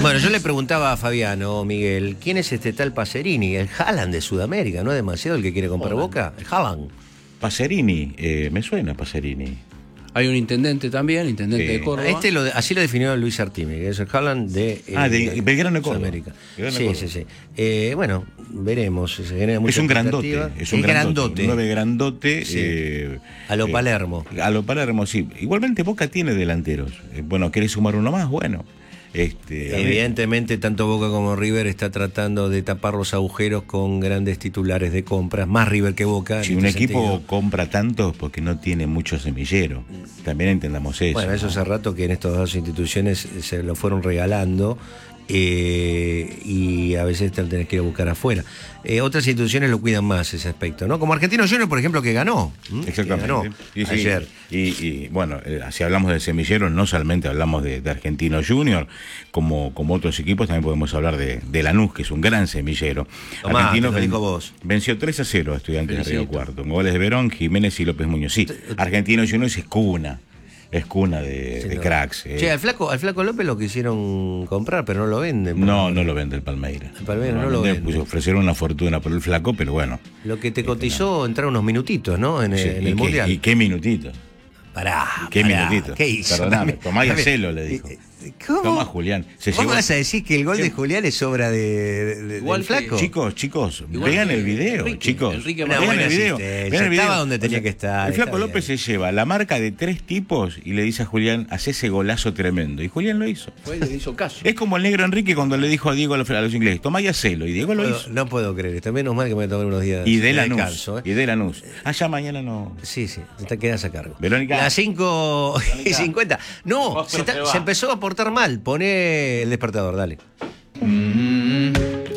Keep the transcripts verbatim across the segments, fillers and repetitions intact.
Bueno, yo le preguntaba a Fabiano, Miguel, ¿quién es este tal Pacerini? El Haaland de Sudamérica, ¿no es demasiado el que quiere comprar Haaland. Boca? El Haaland. Pacerini, eh, me suena Pacerini. Hay un intendente también, intendente Sí. de Córdoba. Este lo, así lo definió Luis Artime, que es el Haaland de, eh, Ah, de Belgrano de Córdoba. Sudamérica. Belgrano de Sí, Córdoba. sí, sí. Eh, bueno, veremos. Se genera mucha Es un grandote, expectativa. es un Es grandote, grandote. un nueve grandote. Sí. eh, A lo eh, Palermo. A lo Palermo, sí. Igualmente Boca tiene delanteros. Eh, bueno, ¿querés sumar uno más? Bueno. Este, a ver. Evidentemente, tanto Boca como River está tratando de tapar los agujeros con grandes titulares de compras, más River que Boca. Si en un este equipo sentido. compra tanto es porque no tiene mucho semillero. También entendamos eso. Bueno, eso ¿no? hace rato que en estas dos instituciones se lo fueron regalando eh, y a veces te lo tenés que ir a buscar afuera. Eh, otras instituciones lo cuidan más ese aspecto, ¿no? Como Argentinos Juniors, por ejemplo, que ganó. ¿m? Exactamente. Que ganó Sí, sí. ayer. Y, y, bueno, eh, si hablamos de semilleros, no solamente hablamos de, de Argentinos Junior, como, como otros equipos, también podemos hablar de, de Lanús, que es un gran semillero. Tomá, Argentinos te lo ven- dijo vos. venció tres a cero a Estudiantes de Río Felicito. Cuarto, con goles de Verón, Jiménez y López Muñoz. Sí, Argentinos Junior es cuna, es cuna de, Sí, de no. cracks. eh. Che, al flaco, al flaco López lo quisieron comprar, pero no lo venden. No, no lo vende el Palmeiras. El Palmeiras no lo vende, vende. pues ofrecieron una fortuna por el flaco, pero bueno. Lo que te cotizó entrar unos minutitos, ¿no? En, el- Sí, en y el qué- Mundial. Y qué minutito. Pará, Qué pará. minutito. ¿Qué hizo? Perdóname, También- tomá y también- hacelo, le dijo. ¿Cómo? Toma, Julián. Se ¿Vos llevó- vas a decir que el gol de Sí. Julián es obra de, de- de- Igual del que- flaco? Chicos, chicos, Igual vean que el video, Enrique, chicos. Enrique Una vean buena el video. asistencia, vean el video. estaba donde tenía que estar, El Flaco está López bien. se lleva la marca de tres tipos y le dice a Julián, haz ese golazo tremendo. Y Julián lo hizo. Fue, le hizo caso. Es como el negro Enrique cuando le dijo a Diego a los, a los ingleses, toma y hacelo. Y Diego lo No hizo. puedo, no puedo creer esto. Menos mal que me voy a tomar unos días Y de Lanús. descanso, ¿eh? Y de Lanús. Allá mañana no. Sí, sí, te quedas a cargo. Verónica. Las cinco y cincuenta. No, Vos se, te ta- va. se empezó a portar mal. Poné el despertador, dale. I'm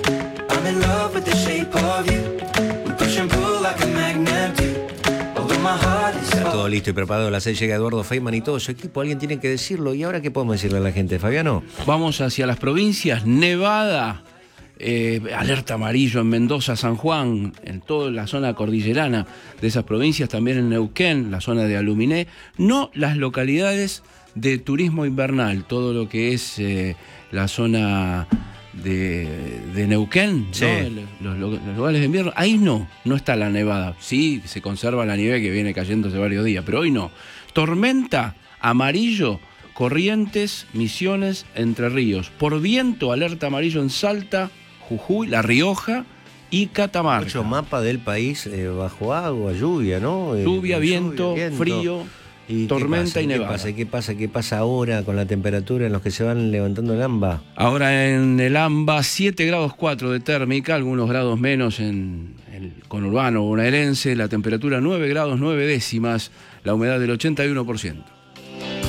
in love with the shape of you. We push and pull like a magnet do. Although my heart is Todo listo y preparado. A las seis llega Eduardo Feynman y todo su equipo. Alguien tiene que decirlo. ¿Y ahora qué podemos decirle a la gente, Fabiano? Vamos hacia las provincias, Nevada, eh, alerta amarillo en Mendoza, San Juan, en toda la zona cordillerana de esas provincias, también en Neuquén, la zona de Aluminé, no las localidades de turismo invernal, todo lo que es eh, la zona de, de Neuquén, Sí. ¿no? El- los, los- los lugares de invierno, ahí no, no está la nevada, sí se conserva la nieve que viene cayendo hace varios días, pero hoy no. Tormenta, amarillo, Corrientes, Misiones, Entre Ríos. Por viento, alerta amarillo en Salta, Jujuy, La Rioja y Catamarca. Mucho mapa del país eh, bajo agua, lluvia, ¿no? Eh, Lluvia, viento, frío, ¿Y qué tormenta pasa? y ¿Qué nevada. pasa? ¿Qué pasa? ¿Qué pasa ahora con la temperatura en los que se van levantando el AMBA? Ahora en el AMBA, siete grados cuatro de térmica, algunos grados menos en el conurbano bonaerense, la temperatura nueve grados nueve décimas, la humedad del ochenta y uno por ciento.